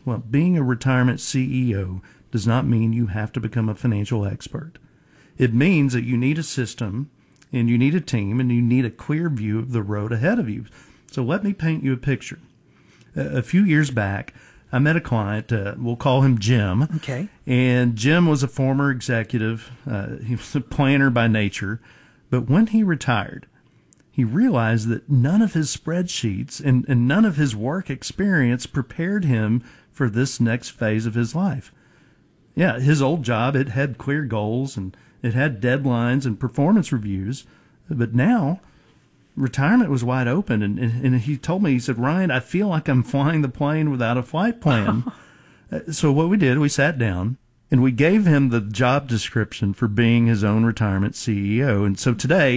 Well, being a retirement CEO does not mean you have to become a financial expert. It means that you need a system and you need a team and you need a clear view of the road ahead of you. So let me paint you a picture. A few years back, I met a client, we'll call him Jim. Okay. And Jim was a former executive. He was a planner by nature. But when he retired, he realized that none of his spreadsheets and none of his work experience prepared him for this next phase of his life. Yeah, his old job, it had clear goals and it had deadlines and performance reviews. But now, retirement was wide open. And he told me, he said, Ryan, I feel like I'm flying the plane without a flight plan. So what we did, we sat down and we gave him the job description for being his own retirement CEO. And so today,